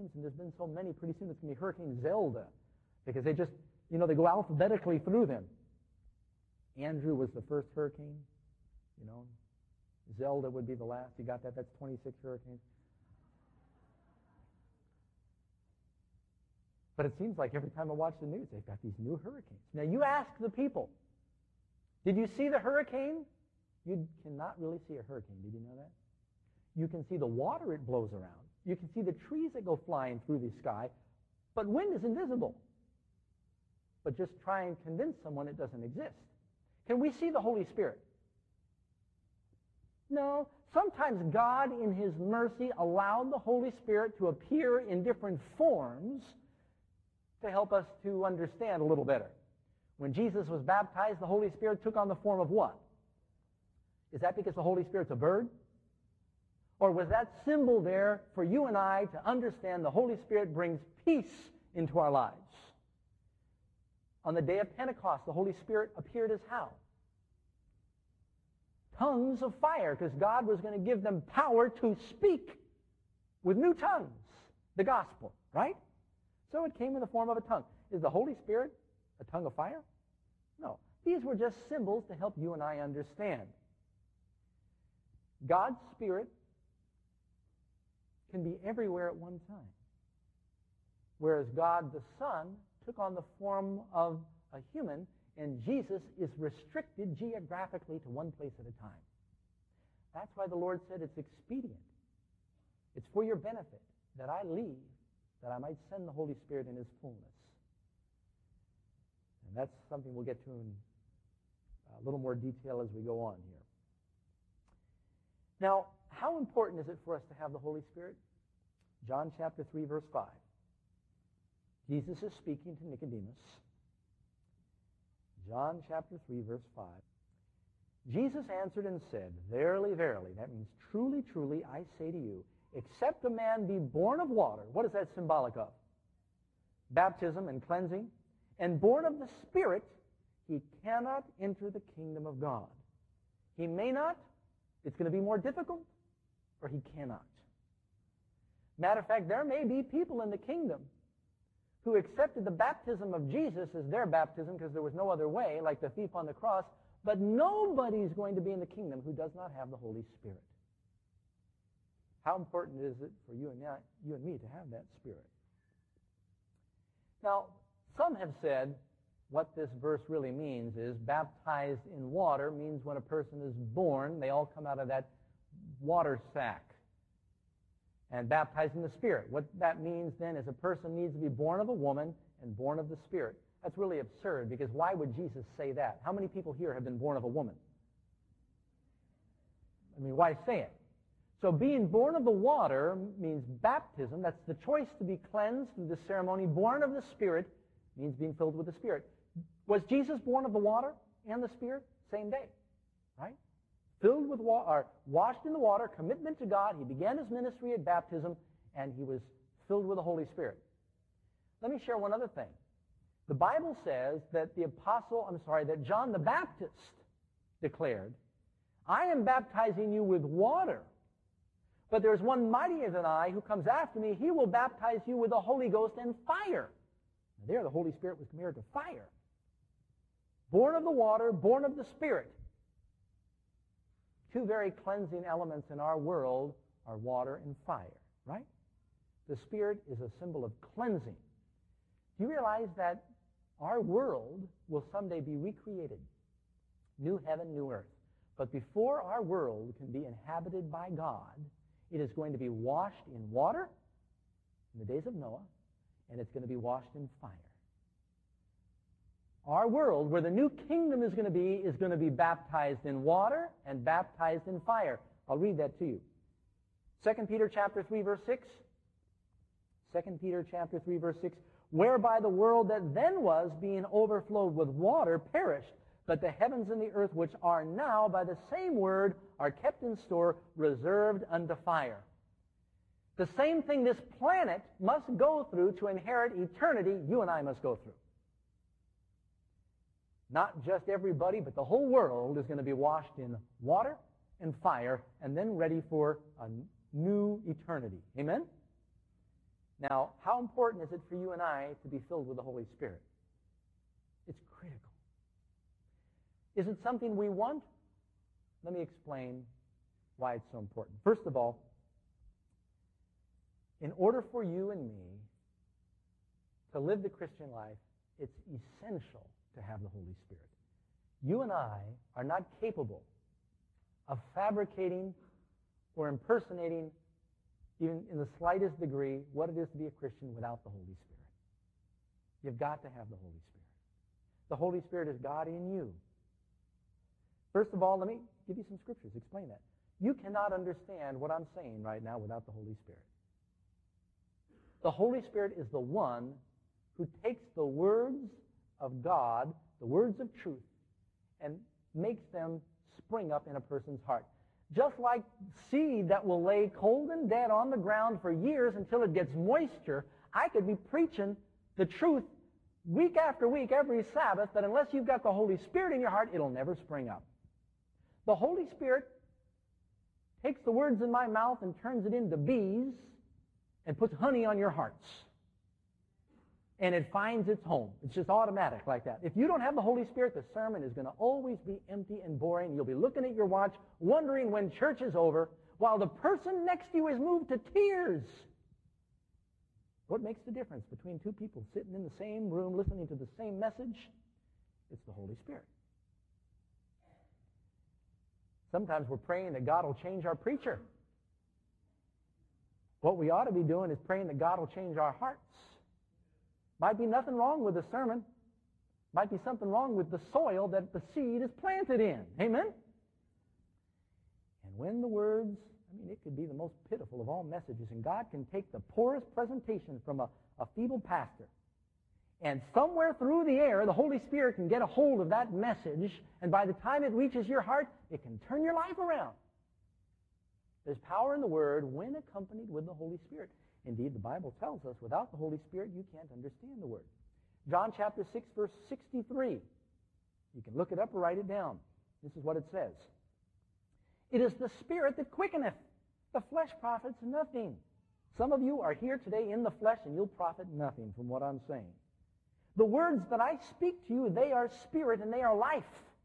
hurricanes, and there's been so many, pretty soon it's going to be Hurricane Zelda, because they just, they go alphabetically through them. Andrew was the first hurricane, Zelda would be the last. You got that? That's 26 hurricanes. But it seems like every time I watch the news, they've got these new hurricanes. Now, you ask the people, did you see the hurricane? You cannot really see a hurricane. Did you know that? You can see the water it blows around. You can see the trees that go flying through the sky, but wind is invisible. But just try and convince someone it doesn't exist. Can we see the Holy Spirit? No. Sometimes God, in His mercy, allowed the Holy Spirit to appear in different forms to help us to understand a little better. When Jesus was baptized, the Holy Spirit took on the form of what? Is that because the Holy Spirit's a bird? Or was that symbol there for you and I to understand the Holy Spirit brings peace into our lives? On the day of Pentecost, the Holy Spirit appeared as how? Tongues of fire, because God was going to give them power to speak with new tongues, the gospel, right? So it came in the form of a tongue. Is the Holy Spirit a tongue of fire? No. These were just symbols to help you and I understand. God's Spirit can be everywhere at one time. Whereas God the Son took on the form of a human, and Jesus is restricted geographically to one place at a time. That's why the Lord said it's expedient. It's for your benefit that I leave, that I might send the Holy Spirit in His fullness. And that's something we'll get to in a little more detail as we go on here. Now, how important is it for us to have the Holy Spirit? John chapter 3, verse 5. Jesus is speaking to Nicodemus. John chapter 3, verse 5. Jesus answered and said, Verily, verily, that means truly, truly, I say to you, except a man be born of water. What is that symbolic of? Baptism and cleansing. And born of the Spirit, he cannot enter the kingdom of God. He may not. It's going to be more difficult. Or he cannot. Matter of fact, there may be people in the kingdom who accepted the baptism of Jesus as their baptism because there was no other way, like the thief on the cross, but nobody's going to be in the kingdom who does not have the Holy Spirit. How important is it for you and me to have that Spirit? Now, some have said what this verse really means is baptized in water means when a person is born, they all come out of that water sack. And baptized in the Spirit. What that means then is a person needs to be born of a woman and born of the Spirit. That's really absurd, because why would Jesus say that? How many people here have been born of a woman? I mean, why say it? So being born of the water means baptism. That's the choice to be cleansed through the ceremony. Born of the Spirit means being filled with the Spirit. Was Jesus born of the water and the Spirit? Same day, right? Filled with water, washed in the water, commitment to God. He began his ministry at baptism, and he was filled with the Holy Spirit. Let me share one other thing. The Bible says that that John the Baptist declared, I am baptizing you with water, but there's one mightier than I who comes after me. He will baptize you with the Holy Ghost and fire. Now there, the Holy Spirit was compared to fire. Born of the water, born of the Spirit. Two very cleansing elements in our world are water and fire, right? The Spirit is a symbol of cleansing. Do you realize that our world will someday be recreated? New heaven, new earth. But before our world can be inhabited by God, it is going to be washed in water in the days of Noah, and it's going to be washed in fire. Our world, where the new kingdom is going to be baptized in water and baptized in fire. I'll read that to you. 2 Peter chapter 3, verse 6. 2 Peter chapter 3, verse 6. Whereby the world that then was, being overflowed with water, perished. But the heavens and the earth, which are now, by the same word, are kept in store, reserved unto fire. The same thing this planet must go through to inherit eternity, you and I must go through. Not just everybody, but the whole world is going to be washed in water and fire and then ready for a new eternity. Amen? Now, how important is it for you and I to be filled with the Holy Spirit? It's critical. Is it something we want? Let me explain why it's so important. First of all, in order for you and me to live the Christian life, it's essential to have the Holy Spirit. You and I are not capable of fabricating or impersonating, even in the slightest degree, what it is to be a Christian without the Holy Spirit. You've got to have the Holy Spirit. The Holy Spirit is God in you. First of all, let me give you some scriptures. Explain that. You cannot understand what I'm saying right now without the Holy Spirit. The Holy Spirit is the one who takes the words of God, the words of truth, and makes them spring up in a person's heart. Just like seed that will lay cold and dead on the ground for years until it gets moisture, I could be preaching the truth week after week, every Sabbath, but unless you've got the Holy Spirit in your heart, it'll never spring up. The Holy Spirit takes the words in my mouth and turns it into bees and puts honey on your hearts. And it finds its home. It's just automatic like that. If you don't have the Holy Spirit, the sermon is going to always be empty and boring. You'll be looking at your watch, wondering when church is over, while the person next to you is moved to tears. What makes the difference between two people sitting in the same room listening to the same message? It's the Holy Spirit. Sometimes we're praying that God will change our preacher. What we ought to be doing is praying that God will change our hearts. Might be nothing wrong with the sermon. Might be something wrong with the soil that the seed is planted in. Amen? And when the words, it could be the most pitiful of all messages, and God can take the poorest presentation from a feeble pastor, and somewhere through the air, the Holy Spirit can get a hold of that message, and by the time it reaches your heart, it can turn your life around. There's power in the Word when accompanied with the Holy Spirit. Indeed, the Bible tells us without the Holy Spirit, you can't understand the Word. John chapter 6, verse 63. You can look it up or write it down. This is what it says. It is the Spirit that quickeneth. The flesh profits nothing. Some of you are here today in the flesh, and you'll profit nothing from what I'm saying. The words that I speak to you, they are spirit and they are life.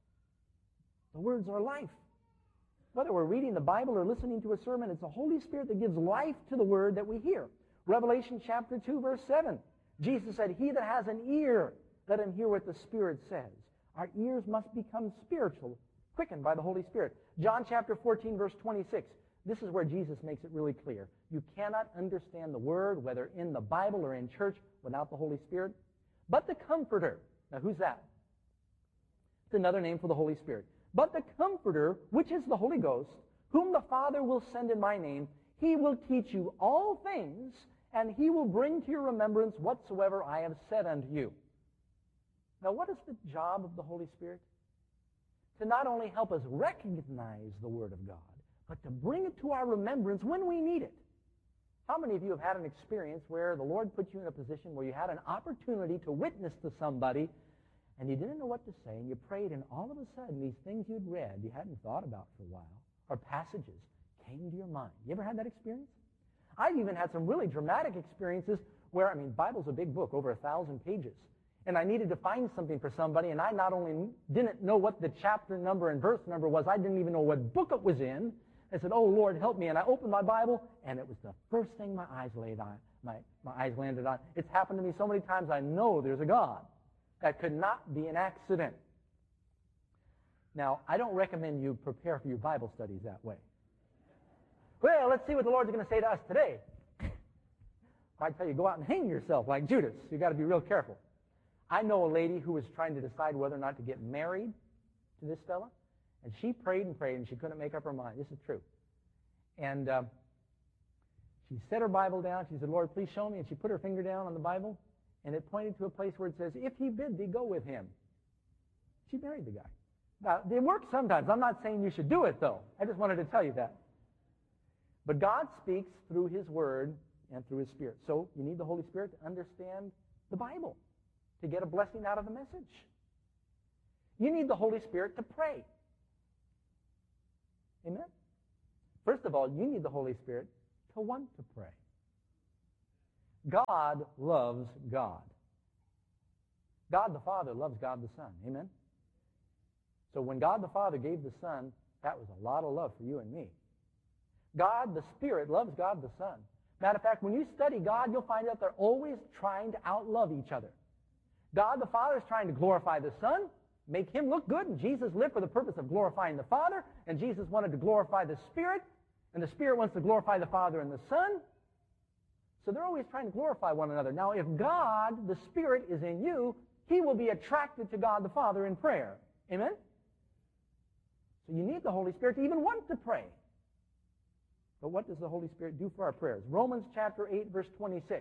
The words are life. Whether we're reading the Bible or listening to a sermon, it's the Holy Spirit that gives life to the word that we hear. Revelation chapter 2, verse 7. Jesus said, "He that has an ear, let him hear what the Spirit says." Our ears must become spiritual, quickened by the Holy Spirit. John chapter 14, verse 26. This is where Jesus makes it really clear. You cannot understand the Word, whether in the Bible or in church, without the Holy Spirit. But the Comforter. Now, who's that? It's another name for the Holy Spirit. But the Comforter, which is the Holy Ghost, whom the Father will send in my name, he will teach you all things, and he will bring to your remembrance whatsoever I have said unto you. Now, what is the job of the Holy Spirit? To not only help us recognize the Word of God, but to bring it to our remembrance when we need it. How many of you have had an experience where the Lord put you in a position where you had an opportunity to witness to somebody, and you didn't know what to say, and you prayed, and all of a sudden these things you'd read, you hadn't thought about for a while, or passages came to your mind. You ever had that experience? I've even had some really dramatic experiences where, Bible's a big book, over 1,000 pages, and I needed to find something for somebody, and I not only didn't know what the chapter number and verse number was, I didn't even know what book it was in. I said, "Oh, Lord, help me." And I opened my Bible, and it was the first thing my eyes landed on. It's happened to me so many times, I know there's a God. That could not be an accident. Now, I don't recommend you prepare for your Bible studies that way. Well, let's see what the Lord's going to say to us today. I tell you, go out and hang yourself like Judas. You've got to be real careful. I know a lady who was trying to decide whether or not to get married to this fella. And she prayed and prayed, and she couldn't make up her mind. This is true. And she set her Bible down. She said, "Lord, please show me." And she put her finger down on the Bible, and it pointed to a place where it says, "If he bid thee, go with him." She married the guy. Now, it works sometimes. I'm not saying you should do it, though. I just wanted to tell you that. But God speaks through his Word and through his Spirit. So you need the Holy Spirit to understand the Bible, to get a blessing out of the message. You need the Holy Spirit to pray. Amen? First of all, you need the Holy Spirit to want to pray. God loves God. God the Father loves God the Son. Amen? So when God the Father gave the Son, that was a lot of love for you and me. God the Spirit loves God the Son. Matter of fact, when you study God, you'll find out they're always trying to outlove each other. God the Father is trying to glorify the Son, make Him look good, and Jesus lived for the purpose of glorifying the Father, and Jesus wanted to glorify the Spirit, and the Spirit wants to glorify the Father and the Son. So they're always trying to glorify one another. Now, if God, the Spirit, is in you, He will be attracted to God the Father in prayer. Amen? So you need the Holy Spirit to even want to pray. But what does the Holy Spirit do for our prayers? Romans chapter 8, verse 26.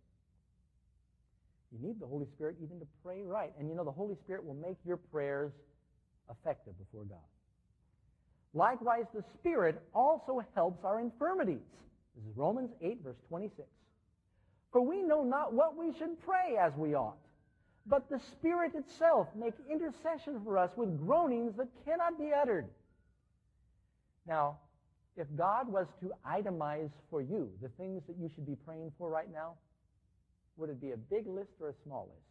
You need the Holy Spirit even to pray right. And you know, the Holy Spirit will make your prayers effective before God. Likewise, the Spirit also helps our infirmities. This is Romans 8, verse 26. For we know not what we should pray as we ought, but the Spirit itself makes intercession for us with groanings that cannot be uttered. Now, if God was to itemize for you the things that you should be praying for right now, would it be a big list or a small list?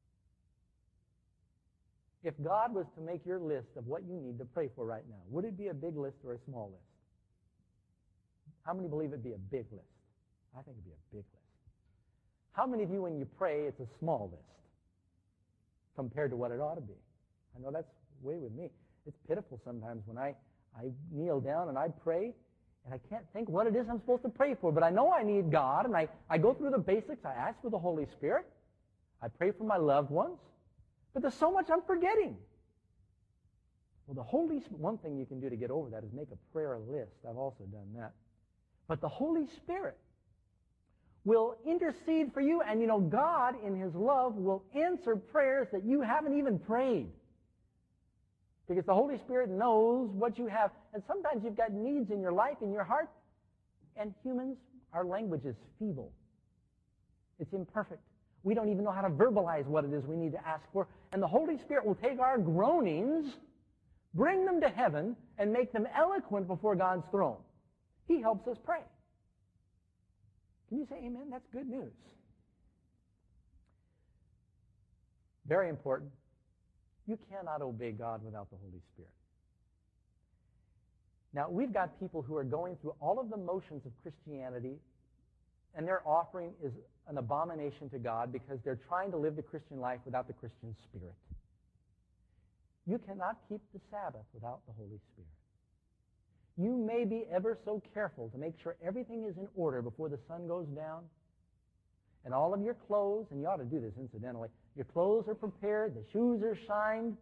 If God was to make your list of what you need to pray for right now, would it be a big list or a small list? How many believe it'd be a big list? I think it'd be a big list. How many of you, when you pray, it's a small list compared to what it ought to be? I know that's way with me. It's pitiful sometimes when I kneel down and I pray, and I can't think what it is I'm supposed to pray for, but I know I need God, and I go through the basics. I ask for the Holy Spirit. I pray for my loved ones, but there's so much I'm forgetting. Well, the Holy Spirit, one thing you can do to get over that is make a prayer list. I've also done that. But the Holy Spirit will intercede for you, and you know, God in His love will answer prayers that you haven't even prayed. Because the Holy Spirit knows what you have. And sometimes you've got needs in your life, in your heart, and humans, our language is feeble. It's imperfect. We don't even know how to verbalize what it is we need to ask for. And the Holy Spirit will take our groanings, bring them to heaven, and make them eloquent before God's throne. He helps us pray. Can you say amen? That's good news. Very important. You cannot obey God without the Holy Spirit. Now, we've got people who are going through all of the motions of Christianity, and their offering is an abomination to God because they're trying to live the Christian life without the Christian Spirit. You cannot keep the Sabbath without the Holy Spirit. You may be ever so careful to make sure everything is in order before the sun goes down, and all of your clothes, and you ought to do this incidentally, your clothes are prepared, the shoes are shined,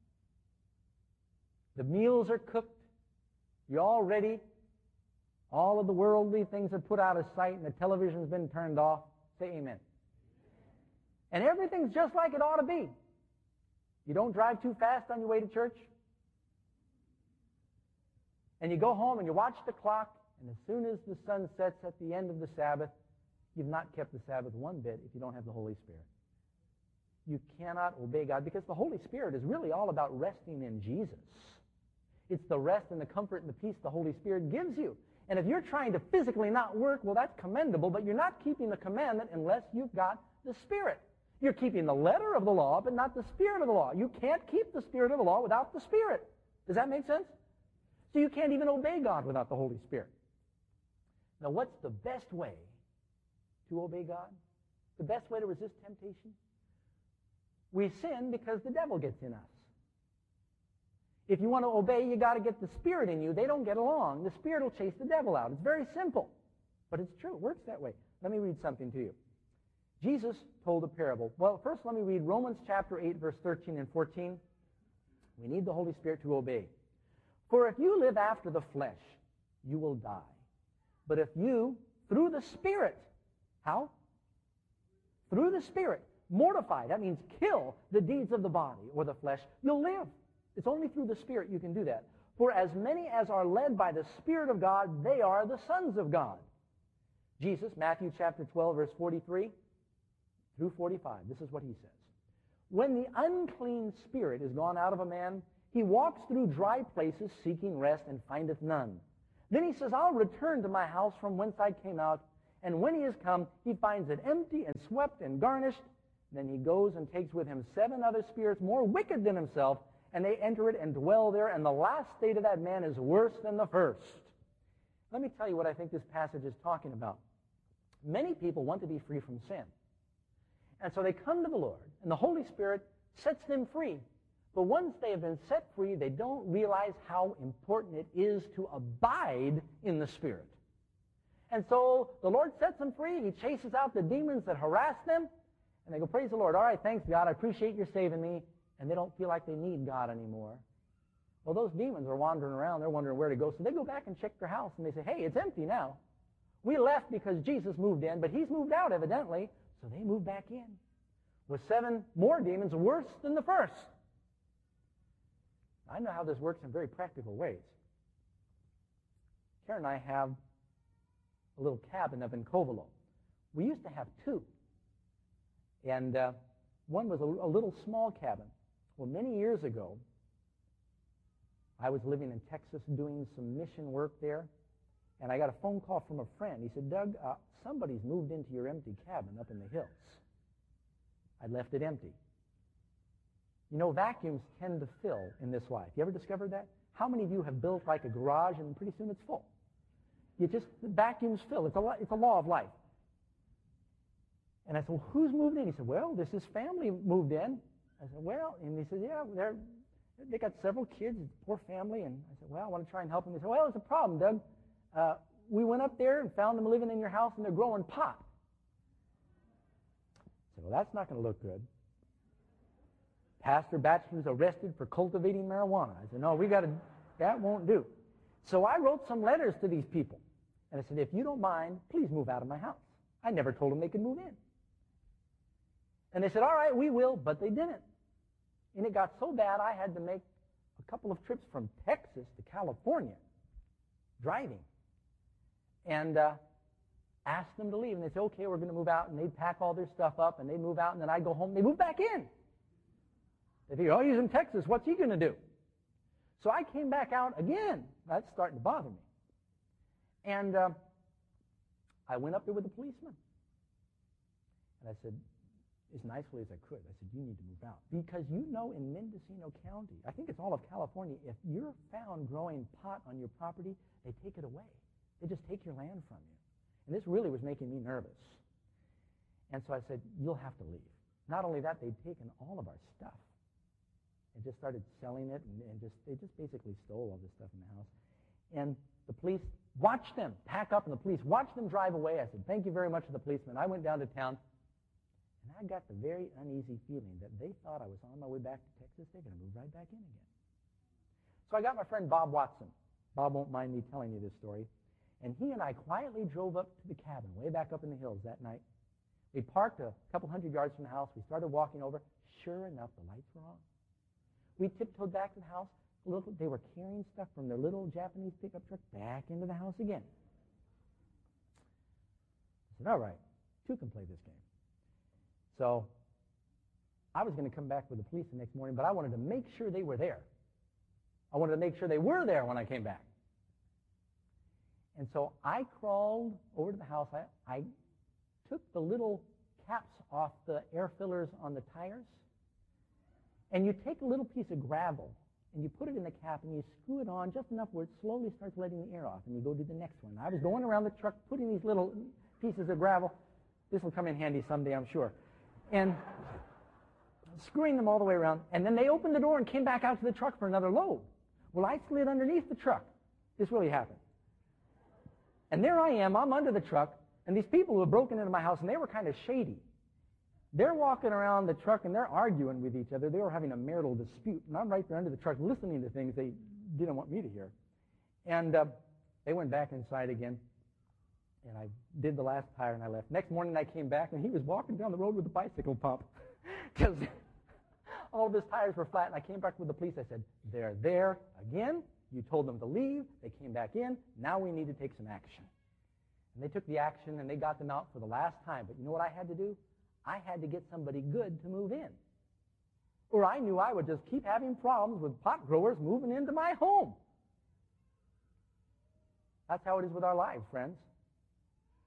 the meals are cooked, you're all ready, all of the worldly things are put out of sight, and the television's been turned off. Say amen. And everything's just like it ought to be. You don't drive too fast on your way to church. And you go home and you watch the clock, and as soon as the sun sets at the end of the Sabbath, you've not kept the Sabbath one bit if you don't have the Holy Spirit. You cannot obey God because the Holy Spirit is really all about resting in Jesus. It's the rest and the comfort and the peace the Holy Spirit gives you. And if you're trying to physically not work, well, that's commendable, but you're not keeping the commandment unless you've got the Spirit. You're keeping the letter of the law, but not the spirit of the law. You can't keep the spirit of the law without the Spirit. Does that make sense? So you can't even obey God without the Holy Spirit. Now, what's the best way to obey God? The best way to resist temptation? We sin because the devil gets in us. If you want to obey, you got to get the Spirit in you. They don't get along. The Spirit will chase the devil out. It's very simple, but it's true. It works that way. Let me read something to you. Jesus told a parable. Well, first let me read Romans chapter 8, verse 13 and 14. We need the Holy Spirit to obey. For if you live after the flesh, you will die. But if you, through the Spirit, how? Through the Spirit, mortify, that means kill the deeds of the body or the flesh, you'll live. It's only through the Spirit you can do that. For as many as are led by the Spirit of God, they are the sons of God. Jesus, Matthew chapter 12, verse 43 through 45, this is what he says. When the unclean spirit is gone out of a man, he walks through dry places seeking rest and findeth none. Then he says, I'll return to my house from whence I came out, And when he has come, he finds it empty and swept and garnished. Then he goes and takes with him 7 other spirits more wicked than himself, and they enter it and dwell there, and the last state of that man is worse than the first. Let me tell you what I think this passage is talking about. Many people want to be free from sin. And so they come to the Lord, and the Holy Spirit sets them free. But once they have been set free, they don't realize how important it is to abide in the Spirit. And so the Lord sets them free. He chases out the demons that harass them. And they go, praise the Lord. All right, thanks, God. I appreciate your saving me. And they don't feel like they need God anymore. Well, those demons are wandering around. They're wondering where to go. So they go back and check their house. And they say, hey, it's empty now. We left because Jesus moved in, but he's moved out, evidently. So they move back in with 7 more demons worse than the first. I know how this works in very practical ways. Karen and I have a little cabin up in Covelo. We used to have 2. And one was a little small cabin. Well, many years ago, I was living in Texas doing some mission work there, and I got a phone call from a friend. He said, Doug, somebody's moved into your empty cabin up in the hills. I left it empty. You know, vacuums tend to fill in this life. You ever discovered that? How many of you have built like a garage and pretty soon it's full? The vacuums fill. It's a law of life. And I said, well, who's moved in? He said, well, this is family moved in. I said, well, and he said, yeah, they got several kids, it's a poor family. And I said, well, I want to try and help them. He said, well, there's a problem, Doug. We went up there and found them living in your house, and they're growing pot. I said, well, that's not going to look good. Pastor Batchelor's arrested for cultivating marijuana. I said, no, that won't do. So I wrote some letters to these people. And I said, if you don't mind, please move out of my house. I never told them they could move in. And they said, all right, we will, but they didn't. And it got so bad I had to make a couple of trips from Texas to California, driving, and asked them to leave. And they said, okay, we're going to move out. And they'd pack all their stuff up, and they'd move out, and then I'd go home. They move back in. They figure, oh, he's in Texas. What's he going to do? So I came back out again. That's starting to bother me. And I went up there with a policeman. And I said, as nicely as I could, I said, you need to move out. Because you know in Mendocino County, I think it's all of California, if you're found growing pot on your property, they take it away. They just take your land from you. And this really was making me nervous. And so I said, you'll have to leave. Not only that, they'd taken all of our stuff and just started selling it, and they just basically stole all this stuff in the house. And the police watched them pack up, and the police watched them drive away. I said, thank you very much to the policeman. I went down to town, and I got the very uneasy feeling that they thought I was on my way back to Texas. They're going to move right back in again. So I got my friend Bob Watson. Bob won't mind me telling you this story. And he and I quietly drove up to the cabin way back up in the hills that night. We parked a couple hundred yards from the house. We started walking over. Sure enough, the lights were on. We tiptoed back to the house. They were carrying stuff from their little Japanese pickup truck back into the house again. I said, all right, 2 can play this game. So I was going to come back with the police the next morning, but I wanted to make sure they were there. I wanted to make sure they were there when I came back. And so I crawled over to the house. I took the little caps off the air fillers on the tires, and you take a little piece of gravel, and you put it in the cap, and you screw it on just enough where it slowly starts letting the air off, and you go to the next one. I was going around the truck putting these little pieces of gravel. This will come in handy someday, I'm sure. And screwing them all the way around, and then they opened the door and came back out to the truck for another load. Well, I slid underneath the truck. This really happened. And there I am, I'm under the truck, and these people who had broken into my house, and they were kind of shady. They're walking around the truck, and they're arguing with each other. They were having a marital dispute, and I'm right there under the truck listening to things they didn't want me to hear. And they went back inside again, and I did the last tire, and I left. Next morning, I came back, and he was walking down the road with a bicycle pump because all of his tires were flat, and I came back with the police. I said, they're there again. You told them to leave. They came back in. Now we need to take some action. And they took the action, and they got them out for the last time. But you know what I had to do? I had to get somebody good to move in. Or I knew I would just keep having problems with pot growers moving into my home. That's how it is with our lives, friends.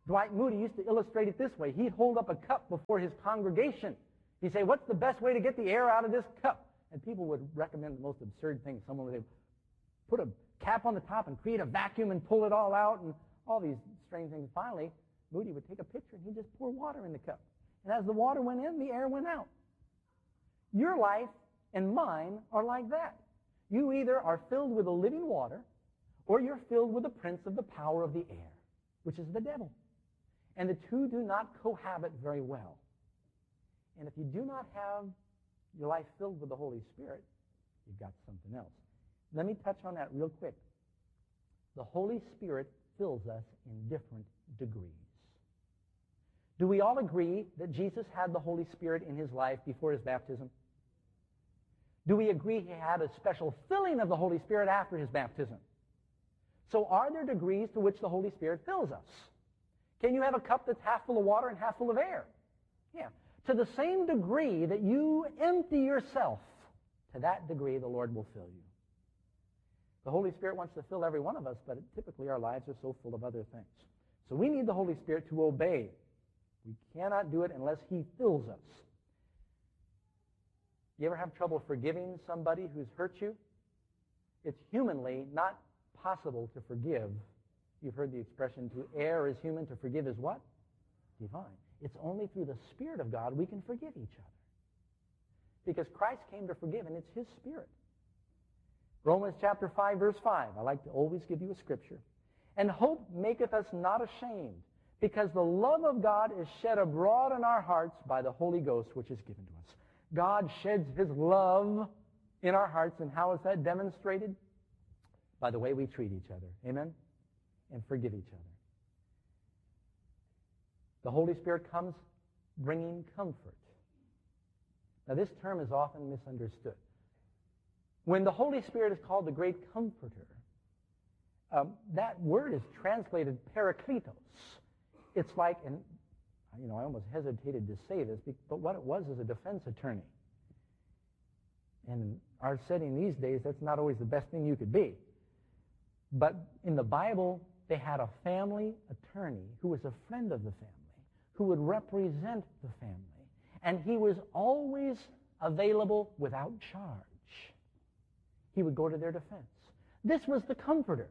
Dwight Moody used to illustrate it this way. He'd hold up a cup before his congregation. He'd say, what's the best way to get the air out of this cup? And people would recommend the most absurd things. Someone would say, put a cap on the top and create a vacuum and pull it all out, and all these strange things. Finally, Moody would take a pitcher and he'd just pour water in the cup. And as the water went in, the air went out. Your life and mine are like that. You either are filled with the living water, or you're filled with the prince of the power of the air, which is the devil. And the two do not cohabit very well. And if you do not have your life filled with the Holy Spirit, you've got something else. Let me touch on that real quick. The Holy Spirit fills us in different degrees. Do we all agree that Jesus had the Holy Spirit in his life before his baptism? Do we agree he had a special filling of the Holy Spirit after his baptism? So are there degrees to which the Holy Spirit fills us? Can you have a cup that's half full of water and half full of air? Yeah. To the same degree that you empty yourself, to that degree the Lord will fill you. The Holy Spirit wants to fill every one of us, but typically our lives are so full of other things. So we need the Holy Spirit to obey. We cannot do it unless he fills us. You ever have trouble forgiving somebody who's hurt you? It's humanly not possible to forgive. You've heard the expression, to err is human, to forgive is what? Divine. It's only through the Spirit of God we can forgive each other. Because Christ came to forgive, and it's his Spirit. Romans chapter 5, verse 5. I like to always give you a scripture. And hope maketh us not ashamed, because the love of God is shed abroad in our hearts by the Holy Ghost, which is given to us. God sheds his love in our hearts, and how is that demonstrated? By the way we treat each other. Amen? And forgive each other. The Holy Spirit comes bringing comfort. Now, this term is often misunderstood. When the Holy Spirit is called the great comforter, that word is translated parakletos. It's like, and I almost hesitated to say this, but what it was is a defense attorney. And in our setting these days, that's not always the best thing you could be. But in the Bible, they had a family attorney who was a friend of the family, who would represent the family. And he was always available without charge. He would go to their defense. This was the comforter.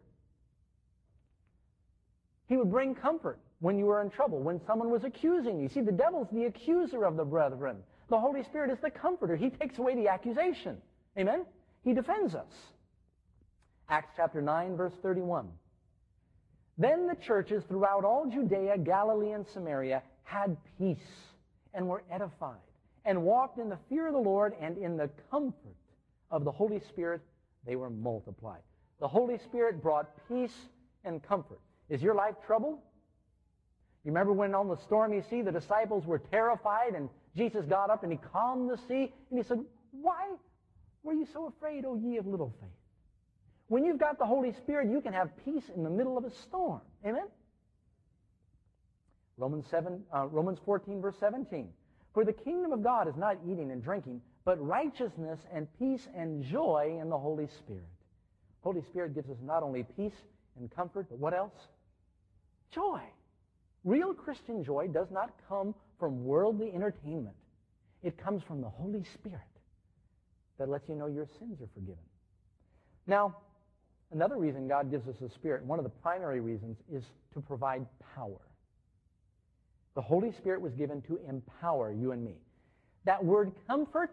He would bring comfort when you were in trouble, when someone was accusing you. See, the devil's the accuser of the brethren. The Holy Spirit is the comforter. He takes away the accusation. Amen? He defends us. Acts chapter 9, verse 31. Then the churches throughout all Judea, Galilee, and Samaria had peace and were edified and walked in the fear of the Lord, and in the comfort of the Holy Spirit they were multiplied. The Holy Spirit brought peace and comfort. Is your life troubled? You remember when on the stormy sea the disciples were terrified and Jesus got up and he calmed the sea and he said, "Why were you so afraid, O ye of little faith?" When you've got the Holy Spirit, you can have peace in the middle of a storm. Amen? Romans 14, verse 17. For the kingdom of God is not eating and drinking, but righteousness and peace and joy in the Holy Spirit. Holy Spirit gives us not only peace and comfort, but what else? Joy. Real Christian joy does not come from worldly entertainment. It comes from the Holy Spirit that lets you know your sins are forgiven. Now, another reason God gives us a Spirit, one of the primary reasons, is to provide power. The Holy Spirit was given to empower you and me. That word comfort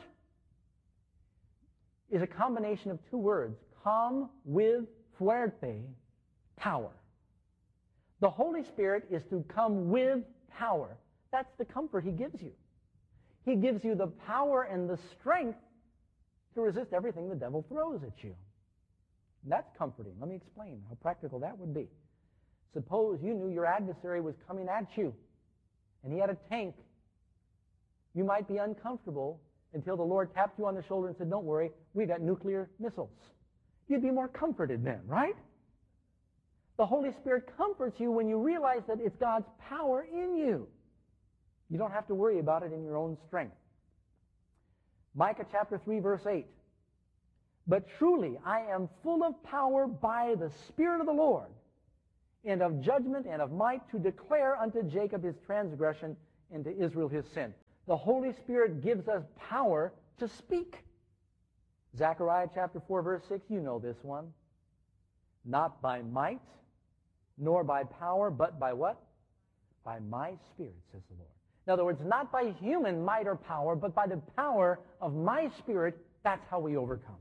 is a combination of two words, com with fuerte, power. The Holy Spirit is to come with power. That's the comfort he gives you. He gives you the power and the strength to resist everything the devil throws at you. That's comforting. Let me explain how practical that would be. Suppose you knew your adversary was coming at you, and he had a tank. You might be uncomfortable until the Lord tapped you on the shoulder and said, "Don't worry, we got nuclear missiles." You'd be more comforted then, right? The Holy Spirit comforts you when you realize that it's God's power in you. You don't have to worry about it in your own strength. Micah chapter 3, verse 8. But truly I am full of power by the Spirit of the Lord. and of judgment and of might, to declare unto Jacob his transgression and to Israel his sin. The Holy Spirit gives us power to speak. Zechariah chapter 4, verse 6, you know this one. Not by might, nor by power, but by what? By my Spirit, says the Lord. In other words, not by human might or power, but by the power of my Spirit, that's how we overcome.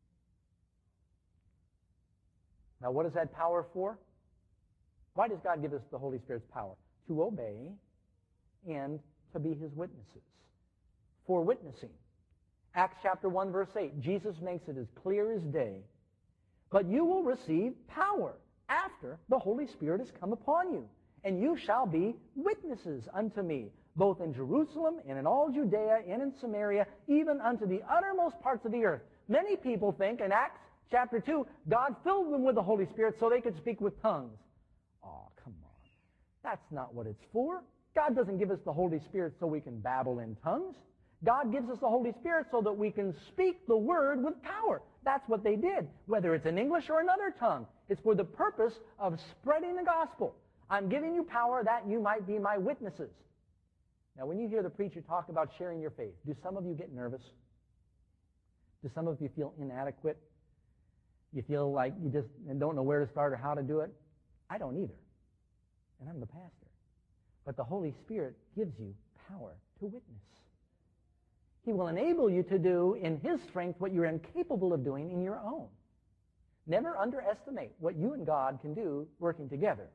Now, what is that power for? Why does God give us the Holy Spirit's power? To obey and to be his witnesses. For witnessing. Acts chapter 1, verse 8, Jesus makes it as clear as day. But you will receive power after the Holy Spirit has come upon you, and you shall be witnesses unto me, both in Jerusalem and in all Judea and in Samaria, even unto the uttermost parts of the earth. Many people think in Acts chapter 2, God filled them with the Holy Spirit so they could speak with tongues. Oh, come on. That's not what it's for. God doesn't give us the Holy Spirit so we can babble in tongues. God gives us the Holy Spirit so that we can speak the Word with power. That's what they did, whether it's in English or another tongue. It's for the purpose of spreading the gospel. I'm giving you power that you might be my witnesses. Now, when you hear the preacher talk about sharing your faith, do some of you get nervous? Do some of you feel inadequate? You feel like you just don't know where to start or how to do it? I don't either. And I'm the pastor. But the Holy Spirit gives you power to witness. He will enable you to do in his strength what you're incapable of doing in your own. Never underestimate what you and God can do working together.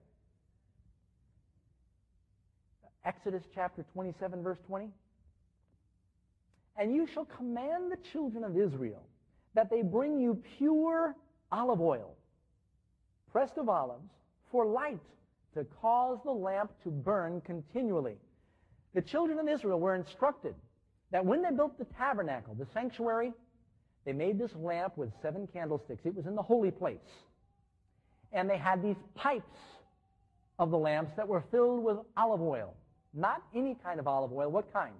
Exodus chapter 27, verse 20. And you shall command the children of Israel that they bring you pure olive oil, pressed of olives, for light, to cause the lamp to burn continually. The children of Israel were instructed that when they built the tabernacle, the sanctuary, they made this lamp with 7 candlesticks. It was in the holy place. And they had these pipes of the lamps that were filled with olive oil. Not any kind of olive oil. What kind?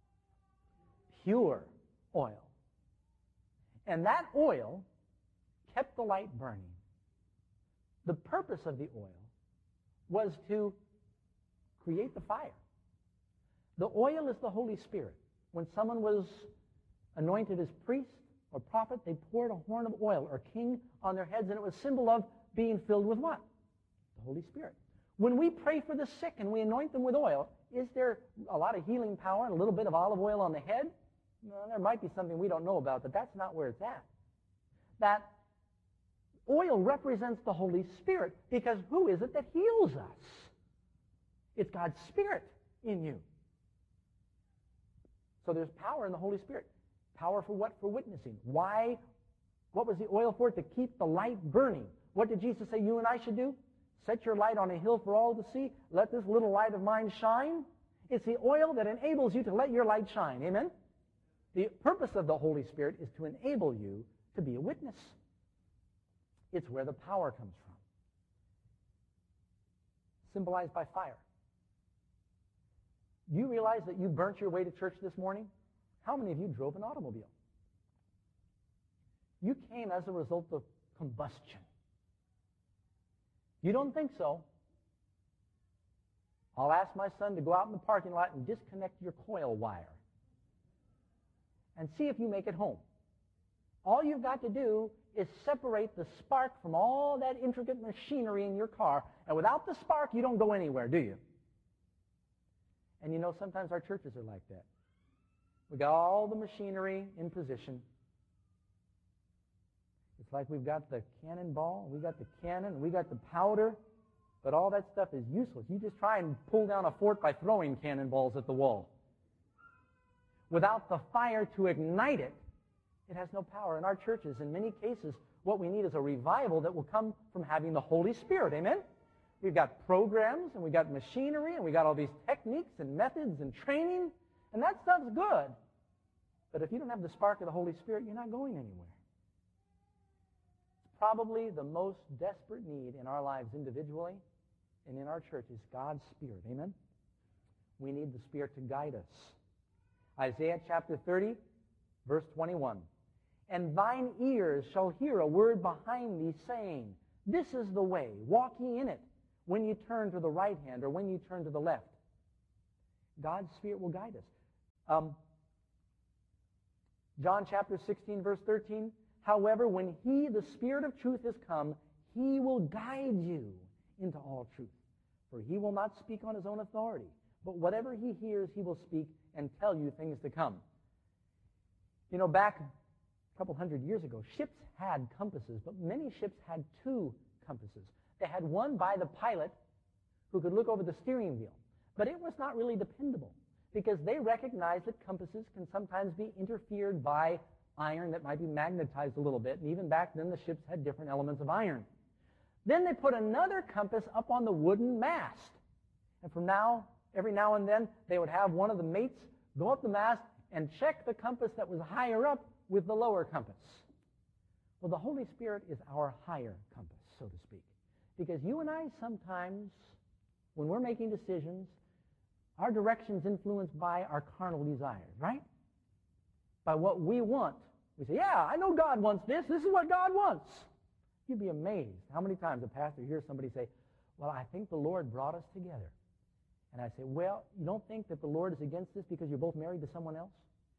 Pure oil. And that oil kept the light burning. The purpose of the oil was to create the fire. The oil is the Holy Spirit. When someone was anointed as priest or prophet, they poured a horn of oil or king on their heads, and it was a symbol of being filled with what? The Holy Spirit. When we pray for the sick and we anoint them with oil, is there a lot of healing power and a little bit of olive oil on the head? No, there might be something we don't know about, but that's not where it's at. That oil represents the Holy Spirit, because who is it that heals us? It's God's Spirit in you. So there's power in the Holy Spirit. Power for what? For witnessing. Why? What was the oil for? To keep the light burning. What did Jesus say you and I should do? Set your light on a hill for all to see. Let this little light of mine shine. It's the oil that enables you to let your light shine. Amen? The purpose of the Holy Spirit is to enable you to be a witness. It's where the power comes from. Symbolized by fire. Do you realize that you burnt your way to church this morning? How many of you drove an automobile? You came as a result of combustion. You don't think so? I'll ask my son to go out in the parking lot and disconnect your coil wire and see if you make it home. All you've got to do is separate the spark from all that intricate machinery in your car, and without the spark, you don't go anywhere, do you? And you know, sometimes our churches are like that. We got all the machinery in position. It's like we've got the cannonball, we got the cannon, we got the powder, but all that stuff is useless. You just try and pull down a fort by throwing cannonballs at the wall. Without the fire to ignite it, it has no power. In our churches, in many cases, what we need is a revival that will come from having the Holy Spirit. Amen? We've got programs, and we've got machinery, and we've got all these techniques and methods and training, and that stuff's good. But if you don't have the spark of the Holy Spirit, you're not going anywhere. It's probably the most desperate need in our lives individually and in our church is God's Spirit. Amen? We need the Spirit to guide us. Isaiah chapter 30, verse 21. And thine ears shall hear a word behind thee saying, This is the way, walk ye in it. when you turn to the right hand or when you turn to the left. God's Spirit will guide us. John chapter 16, verse 13, however, when He, the Spirit of truth, is come, He will guide you into all truth. For He will not speak on His own authority, but whatever He hears, He will speak and tell you things to come. You know, back a couple hundred years ago, ships had compasses, but many ships had two compasses. They had one by the pilot who could look over the steering wheel, but it was not really dependable because they recognized that compasses can sometimes be interfered by iron that might be magnetized a little bit, and even back then the ships had different elements of iron. Then they put another compass up on the wooden mast, and every now and then they would have one of the mates go up the mast and check the compass that was higher up with the lower compass. Well, the Holy Spirit is our higher compass, so to speak. Because you and I sometimes, when we're making decisions, our direction's influenced by our carnal desires, right? By what we want. We say, yeah, I know God wants this. This is what God wants. You'd be amazed how many times a pastor hears somebody say, well, I think the Lord brought us together. And I say, well, you don't think that the Lord is against this because you're both married to someone else?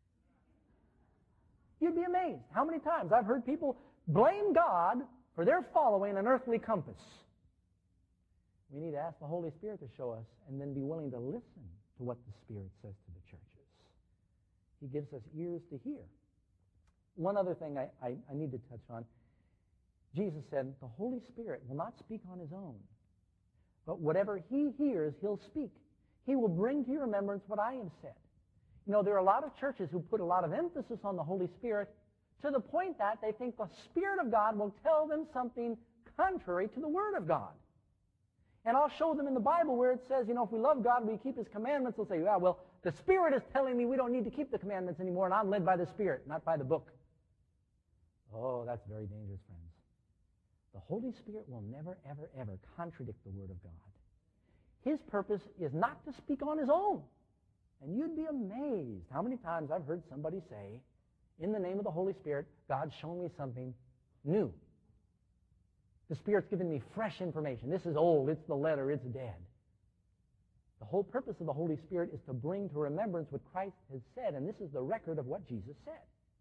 You'd be amazed how many times I've heard people blame God for their following an earthly compass. We need to ask the Holy Spirit to show us and then be willing to listen to what the Spirit says to the churches. He gives us ears to hear. One other thing I need to touch on. Jesus said the Holy Spirit will not speak on His own, but whatever He hears, He'll speak. He will bring to your remembrance what I have said. You know, there are a lot of churches who put a lot of emphasis on the Holy Spirit to the point that they think the Spirit of God will tell them something contrary to the Word of God. And I'll show them in the Bible where it says, you know, if we love God, we keep His commandments. They'll say, yeah, well, the Spirit is telling me we don't need to keep the commandments anymore, and I'm led by the Spirit, not by the book. Oh, that's very dangerous, friends. The Holy Spirit will never, ever, ever contradict the Word of God. His purpose is not to speak on His own. And you'd be amazed how many times I've heard somebody say, in the name of the Holy Spirit, God's shown me something new. The Spirit's given me fresh information. This is old. It's the letter. It's dead. The whole purpose of the Holy Spirit is to bring to remembrance what Christ has said, and this is the record of what Jesus said.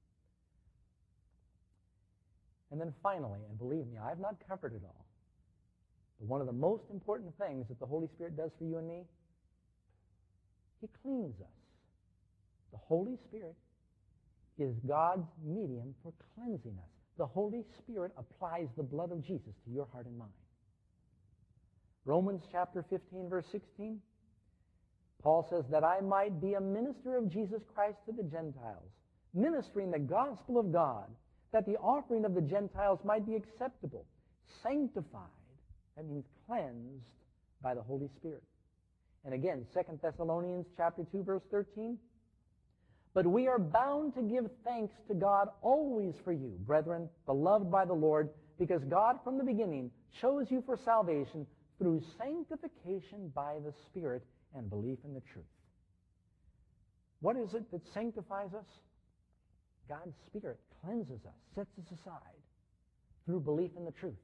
And then finally, and believe me, I've not covered it all, but one of the most important things that the Holy Spirit does for you and me, He cleans us. The Holy Spirit is God's medium for cleansing us. The Holy Spirit applies the blood of Jesus to your heart and mind. Romans chapter 15, verse 16, Paul says, that I might be a minister of Jesus Christ to the Gentiles, ministering the gospel of God, that the offering of the Gentiles might be acceptable, sanctified, that means cleansed, by the Holy Spirit. And again, 2 Thessalonians chapter 2, verse 13, but we are bound to give thanks to God always for you, brethren, beloved by the Lord, because God from the beginning chose you for salvation through sanctification by the Spirit and belief in the truth. What is it that sanctifies us? God's Spirit cleanses us, sets us aside through belief in the truth.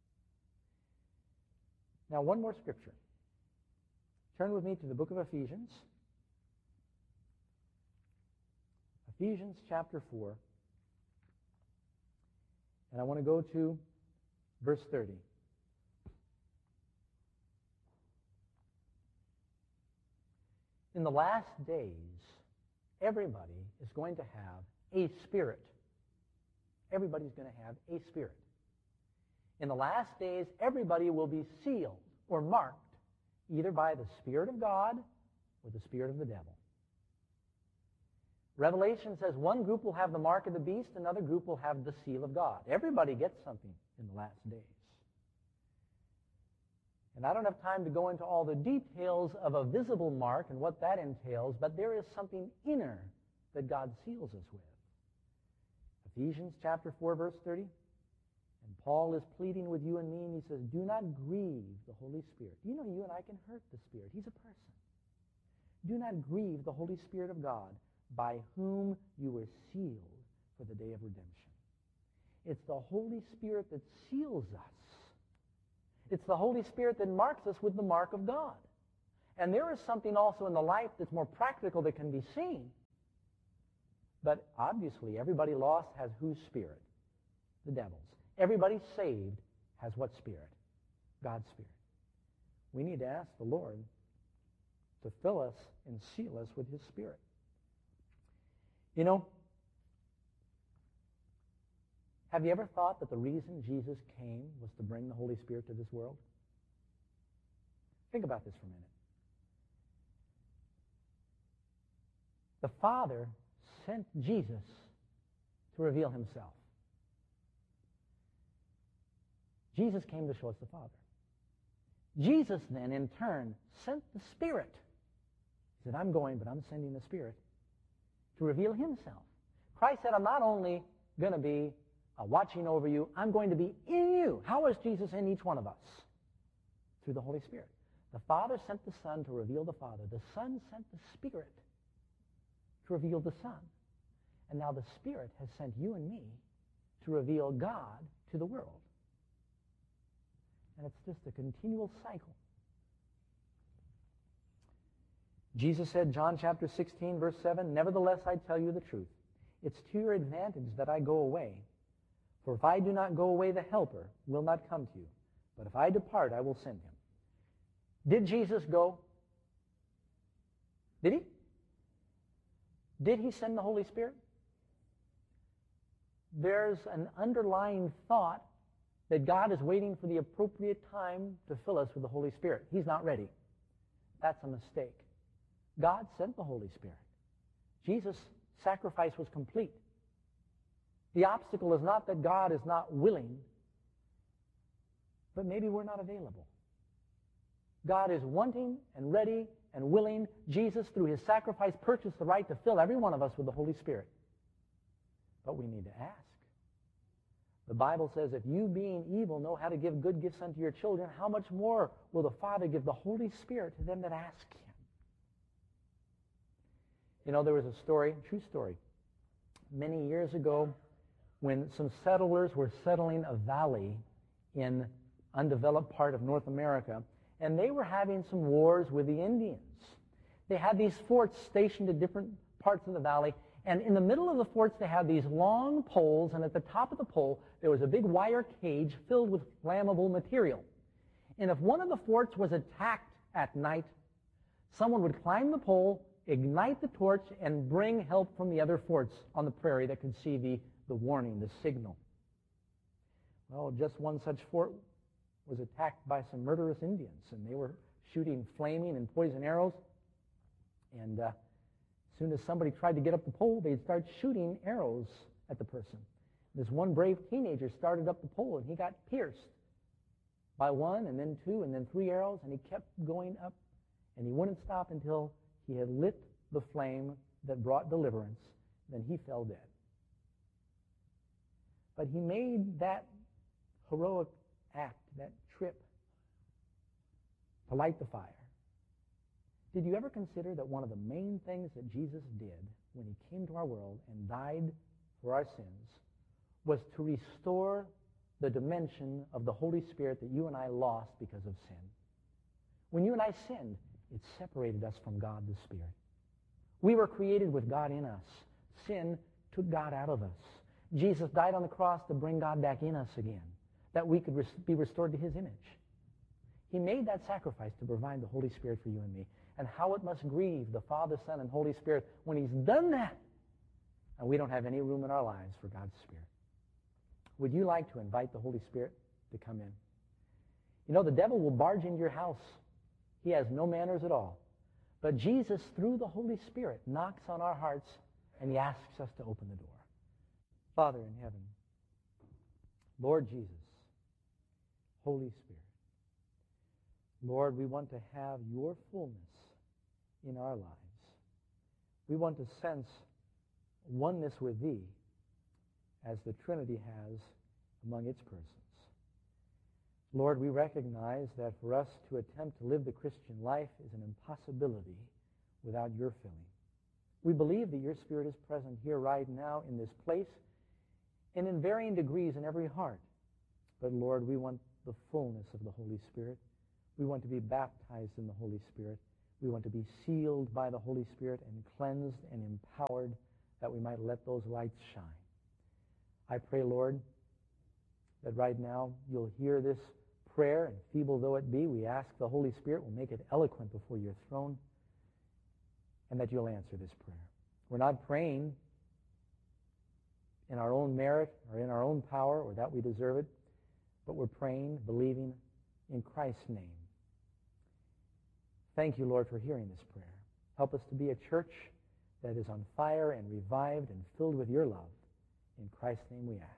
Now, one more scripture. Turn with me to the book of Ephesians. Ephesians chapter 4. And I want to go to verse 30. In the last days, everybody is going to have a spirit. Everybody's going to have a spirit. In the last days, everybody will be sealed or marked either by the Spirit of God or the spirit of the devil. Revelation says one group will have the mark of the beast, another group will have the seal of God. Everybody gets something in the last days. And I don't have time to go into all the details of a visible mark and what that entails, but there is something inner that God seals us with. Ephesians chapter 4, verse 30. And Paul is pleading with you and me, and he says, do not grieve the Holy Spirit. You know, you and I can hurt the Spirit. He's a person. Do not grieve the Holy Spirit of God, by whom you were sealed for the day of redemption. It's the Holy Spirit that seals us. It's the Holy Spirit that marks us with the mark of God. And there is something also in the life that's more practical that can be seen. But obviously, everybody lost has whose spirit? The devil's. Everybody saved has what spirit? God's Spirit. We need to ask the Lord to fill us and seal us with His Spirit. You know, have you ever thought that the reason Jesus came was to bring the Holy Spirit to this world? Think about this for a minute. The Father sent Jesus to reveal Himself. Jesus came to show us the Father. Jesus then, in turn, sent the Spirit. He said, I'm going, but I'm sending the Spirit to reveal Himself. Christ said, I'm not only going to be watching over you, I'm going to be in you. How is Jesus in each one of us? Through the Holy Spirit. The Father sent the Son to reveal the Father. The Son sent the Spirit to reveal the Son. And now the Spirit has sent you and me to reveal God to the world. And it's just a continual cycle. Jesus said, John chapter 16, verse 7, Nevertheless, I tell you the truth. It's to your advantage that I go away. For if I do not go away, the Helper will not come to you. But if I depart, I will send him. Did Jesus go? Did he? Did he send the Holy Spirit? There's an underlying thought that God is waiting for the appropriate time to fill us with the Holy Spirit. He's not ready. That's a mistake. God sent the Holy Spirit. Jesus' sacrifice was complete. The obstacle is not that God is not willing, but maybe we're not available. God is wanting and ready and willing. Jesus, through his sacrifice, purchased the right to fill every one of us with the Holy Spirit. But we need to ask. The Bible says, if you being evil know how to give good gifts unto your children, how much more will the Father give the Holy Spirit to them that ask him? You know, there was a story, a true story, many years ago when some settlers were settling a valley in undeveloped part of North America, and they were having some wars with the Indians. They had these forts stationed at different parts of the valley, and in the middle of the forts they had these long poles, and at the top of the pole there was a big wire cage filled with flammable material. And if one of the forts was attacked at night, someone would climb the pole, ignite the torch, and bring help from the other forts on the prairie that could see the warning, the signal. Well, just one such fort was attacked by some murderous Indians, and they were shooting flaming and poison arrows. And as soon as somebody tried to get up the pole, they'd start shooting arrows at the person. This one brave teenager started up the pole, and he got pierced by one, and then two, and then three arrows, and he kept going up, and he wouldn't stop until he had lit the flame that brought deliverance. Then he fell dead. But he made that heroic act, that trip, to light the fire. Did you ever consider that one of the main things that Jesus did when he came to our world and died for our sins was to restore the dimension of the Holy Spirit that you and I lost because of sin? When you and I sinned, it separated us from God the Spirit. We were created with God in us. Sin took God out of us. Jesus died on the cross to bring God back in us again, that we could be restored to his image. He made that sacrifice to provide the Holy Spirit for you and me. And how it must grieve the Father, Son, and Holy Spirit when he's done that, and we don't have any room in our lives for God's Spirit. Would you like to invite the Holy Spirit to come in? You know, the devil will barge into your house. He has no manners at all. But Jesus, through the Holy Spirit, knocks on our hearts, and he asks us to open the door. Father in heaven, Lord Jesus, Holy Spirit, Lord, we want to have your fullness in our lives. We want to sense oneness with thee as the Trinity has among its persons. Lord, we recognize that for us to attempt to live the Christian life is an impossibility without your filling. We believe that your Spirit is present here right now in this place and in varying degrees in every heart. But Lord, we want the fullness of the Holy Spirit. We want to be baptized in the Holy Spirit. We want to be sealed by the Holy Spirit and cleansed and empowered that we might let those lights shine. I pray, Lord, that right now you'll hear this prayer, and feeble though it be, we ask the Holy Spirit will make it eloquent before your throne, and that you'll answer this prayer. We're not praying in our own merit or in our own power or that we deserve it, but we're praying, believing in Christ's name. Thank you, Lord, for hearing this prayer. Help us to be a church that is on fire and revived and filled with your love. In Christ's name we ask.